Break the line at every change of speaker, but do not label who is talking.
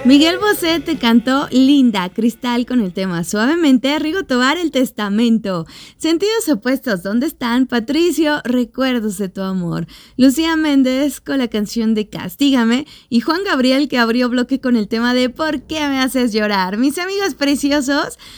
Miguel Bosé te cantó Linda, Cristal con el tema Suavemente, Rigo Tobar El Testamento, Sentidos Opuestos, ¿dónde están? Patricio, Recuerdos de tu amor, Lucía Méndez con la canción de Castígame y Juan Gabriel que abrió bloque con el tema de ¿Por qué me haces llorar? Mis amigos preciosos,